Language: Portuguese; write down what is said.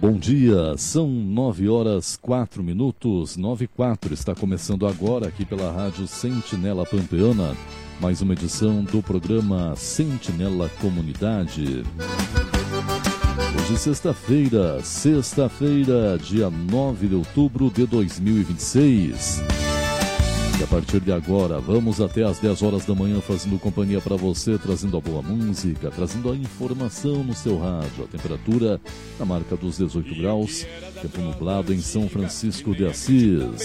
Bom dia, são 9h04, 9h04, está começando agora aqui pela Rádio Sentinela Pampeana, mais uma edição do programa Sentinela Comunidade. Hoje sexta-feira, dia 9 de outubro de 2026. E a partir de agora, vamos até às 10 horas da manhã fazendo companhia para você, trazendo a boa música, trazendo a informação no seu rádio. A temperatura na marca dos 18 graus, tempo nublado em São Francisco de Assis.